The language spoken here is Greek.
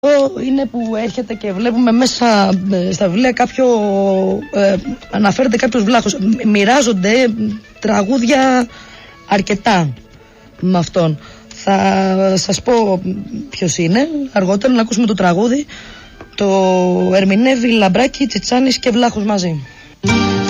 Είναι που έρχεται και βλέπουμε μέσα στα βιβλία αναφέρεται κάποιος βλάχος. Μοιράζονται τραγούδια αρκετά με αυτόν. Θα σας πω ποιος είναι αργότερα, να ακούσουμε το τραγούδι. Το ερμηνεύει Λαμπράκη, Τσιτσάνης και Βλάχος μαζί.